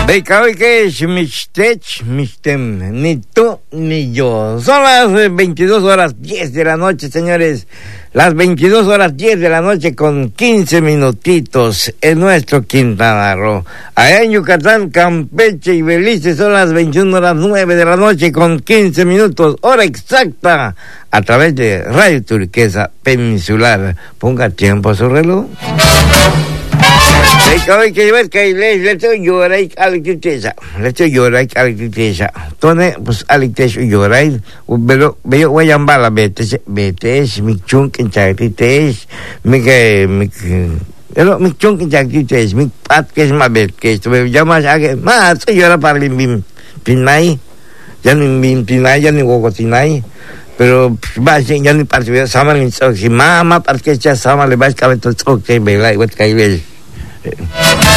Becabeque, Mixtem, ni tú ni yo. Son las 22:10 de la noche, señores. Las 22:10 de la noche con 15 minutitos en nuestro Quintana Roo. Allá en Yucatán, Campeche y Belice son las 21:09 de la noche con 15 minutos, hora exacta, a través de Radio Turquesa Peninsular. Ponga tiempo a su reloj. Let's llorar, Tone, pues alictesa llorar, pero veo voy a llamar la betes, mi chunk en chactites, mi chunk en chactites, mi pat que es más bet que esto, me llamas a que más llora para el pinay, ya ni pinay, ya ni gogotinay. Pero va ya ni parte sama ni si mama porque ya sama le va a caber todo que vela igual que